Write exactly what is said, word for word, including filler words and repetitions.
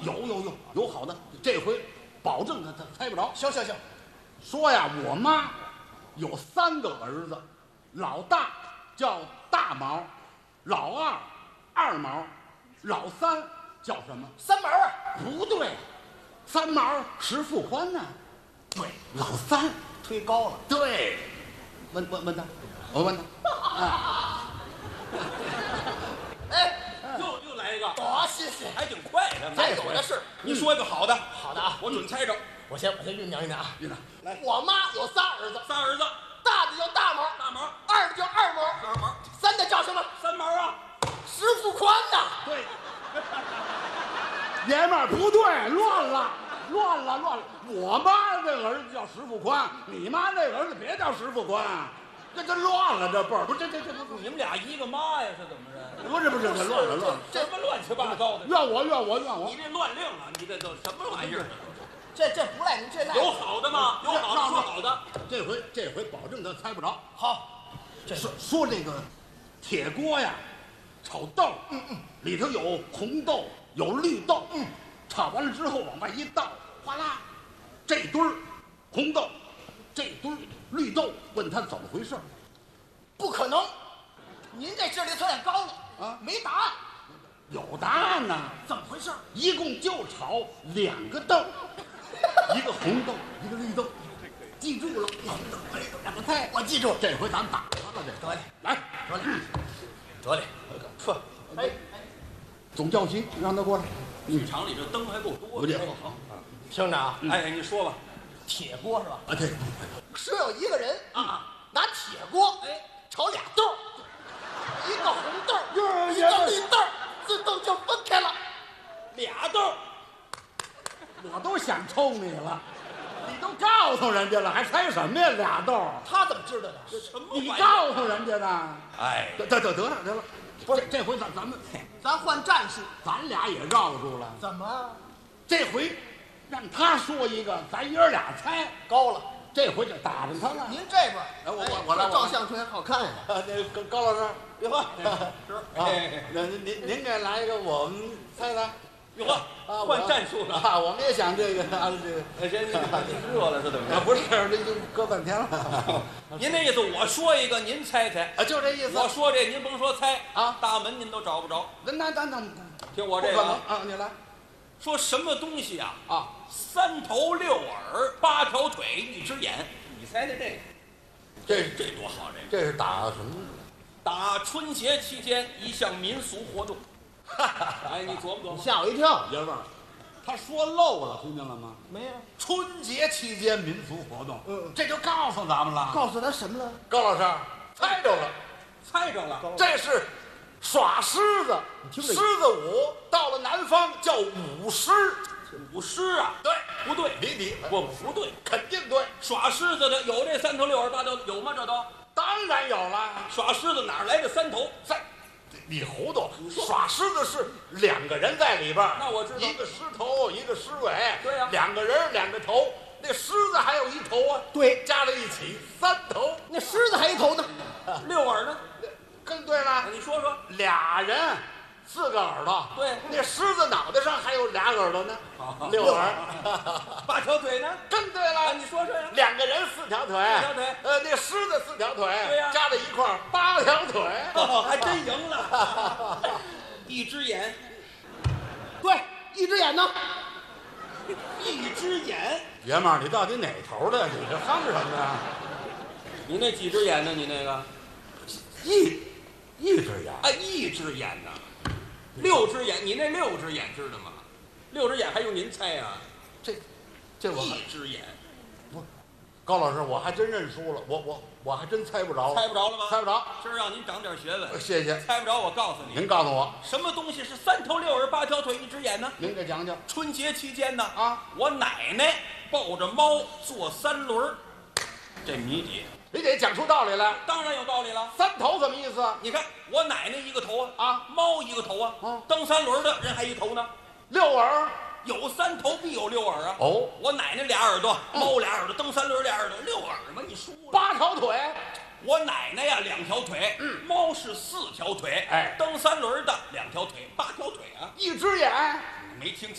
有有有有好的，这回保证他他猜不着。 行行行， 说呀，我妈有三个儿子，老大叫大毛，老二二毛，老三叫什么？ 三毛啊？ 不对，三毛石富宽呢、啊？对，老三推高了。 对，问问问他，我问他。啊、 哎， 又又来一个， 好，谢谢。 还挺快的。 咱有的是。 你说一个好的， 好的啊， 我准猜着。 我先我先酝酿酝酿啊。 院长， 来，我妈有仨儿子， 仨儿子， 大的叫大毛， 大毛， 二的叫二毛， 二毛， 三的叫什么？ 三毛啊。 石富宽呐。 对，爷们儿不对，乱了，乱了，乱了。我妈这个儿子叫石富宽，你妈那个儿子别叫石富宽，这这乱了，这辈儿不是这这这不你们俩一个妈呀，是怎么着？ 不是不是这乱了乱了， 这什么乱七八糟的？ 怨我怨我怨我你。这乱令啊！你这都什么玩意儿？ 这这不赖您，这赖有好的吗？有好的说好的。 这回这回保证他猜不着。 好。这说说这个铁锅呀，炒豆，嗯嗯，里头有红豆，有绿豆，嗯，炒完了之后往外一倒，哗啦，这堆儿红豆，这堆儿绿豆，问他怎么回事？ 不可能，您这智力太高了啊， 没答案。 有答案呢， 怎么回事？ 一共就炒两个豆，一个红豆，一个绿豆，记住了，红豆绿豆两个菜， 我记住。 这回咱打他了，这得嘞， 来， 得嘞， 得嘞， 呵，哎， 总教习让他过来， 剧场里这灯还够多的。 我这好啊， 听着啊， 哎，你说吧。 铁锅是吧？ 啊对， 是有一个人啊， 拿铁锅哎炒俩豆儿，一个红豆儿， 哟一个绿豆儿，自动就分开了。 俩豆， 我都想抽你了，你都告诉人家了，还猜什么呀？俩豆儿， 他怎么知道的？ 什么你玩意儿？ 告诉人家的。 哎， 得得得得了得了，不是这回咱咱们咱换战术。 咱俩也绕住了， 怎么这回让他说一个，咱爷儿俩猜， 高了？ 这回就打着他了。 您这边， 哎我我我来我来这照相挺好看呀。 啊，那高高老师，别慌是啊哎， 那您您您给来一个，我们猜猜哟呵， 啊， 换战术了。 啊，我们也想这个啊这个哎，谁你你热了是怎么啊， 着？ 不是，这就搁半天了您那意思，我说一个，您猜猜。 啊，就这意思。 我说这，您甭说猜啊大门您都找不着。 那那那那听我不可这个啊， 能啊，你来说什么东西啊？ 啊， 三头六耳，八条腿，一只眼。你猜猜这个？ 这这多好！这个这是打什么？ 打春节期间一项民俗活动。哎，你琢磨琢磨。 吓我一跳。 爷们儿，他说漏了，听见了吗？ 没有。 春节期间民俗活动， 嗯这就告诉咱们了。 告诉他什么了？ 高老师猜着了， 猜着了。 这是耍狮子， 听这狮子舞，到了南方叫舞狮。 舞狮啊？ 对， 不对， 离题， 不不对。 肯定对， 耍狮子的有这三头六耳八条，有吗？这都当然有了。 耍狮子哪儿来的三头？ 在，你糊涂，耍狮子是两个人在里边儿， 那我知道一个狮头，一个狮尾， 对呀两个人两个头，那狮子还有一头啊， 对， 加在一起三头， 那狮子还一头呢。 六耳呢？ 更对了， 你说说。 俩人四个耳朵， 对那狮子脑袋上还有俩耳朵呢，六耳， 八条腿呢？ 更对啊， 了， 你说说呀。 两个人四条腿， 四条腿呃，那狮子四条腿， 对呀加在一块儿八条腿， 哦，还真赢了。一只眼， 对，一只眼呢？ 一只眼。 爷们儿，你到底哪头的？你这夯什么呀？ 你那几只眼呢？你那个？ 一一只眼， 啊，一只眼呢？六只眼，你那六只眼知道吗？六只眼还用您猜啊？ 这这我还一只眼， 高老师，我还真认输了，我我我还真猜不着了， 猜不着了吗？ 猜不着。 今儿让您长点学问。 谢谢， 猜不着，我告诉你， 您告诉我， 什么东西是三头六耳八条腿一只眼呢？ 您给讲讲。 春节期间呢， 啊， 我奶奶抱着猫坐三轮儿，这谜底你得讲出道理来。 当然有道理了。 三头什么意思？ 你看我奶奶一个头啊， 啊， 猫一个头啊， 嗯蹬三轮的人还一头呢。 六耳。 有三头必有六耳啊！ 哦， 我奶奶俩耳朵，猫俩耳朵，蹬三轮俩耳朵，六耳嘛，你输了。 八条腿。 我奶奶呀两条腿， 嗯， 猫是四条腿， 哎， 蹬三轮的两条腿，八条腿啊！ 一只眼。 没听清。